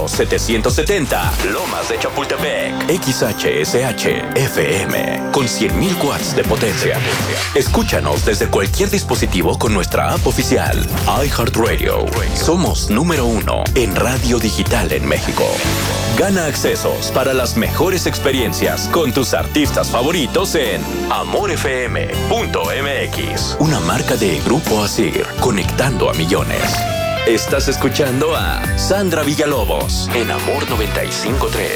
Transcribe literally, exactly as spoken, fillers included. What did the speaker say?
setecientos setenta, Lomas de Chapultepec. X H S H F M con cien mil watts de potencia. Escúchanos desde cualquier dispositivo con nuestra app oficial iHeartRadio. Somos número uno en radio digital en México. Gana accesos para las mejores experiencias con tus artistas favoritos en amor f m punto m x. Una marca de Grupo Asir, conectando a millones. Estás escuchando a Sandra Villalobos en Amor noventa y cinco punto tres.